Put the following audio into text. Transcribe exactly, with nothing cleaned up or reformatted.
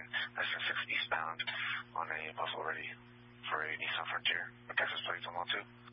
nine, S N six eastbound on a Buffalo ready for a Nissan Frontier with Texas plates on all two.